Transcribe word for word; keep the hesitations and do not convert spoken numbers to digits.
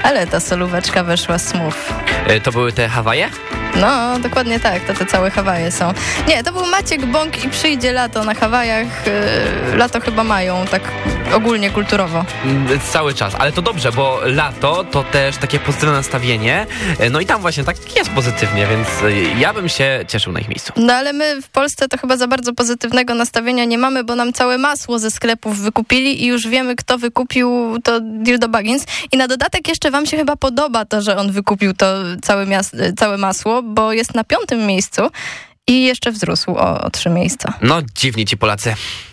Ale ta solóweczka weszła smooth. To były te Hawaje? No, dokładnie tak, to te całe Hawaje są. Nie, to był Maciek Bąk i Przyjdzie lato na Hawajach. Yy, lato chyba mają, tak ogólnie kulturowo. Cały czas, ale to dobrze, bo lato to też takie pozytywne nastawienie. No i tam właśnie tak jest pozytywnie, więc ja bym się cieszył na ich miejscu. No ale my w Polsce to chyba za bardzo pozytywnego nastawienia nie mamy, bo nam całe masło ze sklepów wykupili i już wiemy, kto wykupił to Dildo Baggins. I na dodatek jeszcze wam się chyba podoba to, że on wykupił to całe, mias- całe masło, bo jest na piątym miejscu i jeszcze wzrósł o, o trzy miejsca. No dziwni ci Polacy.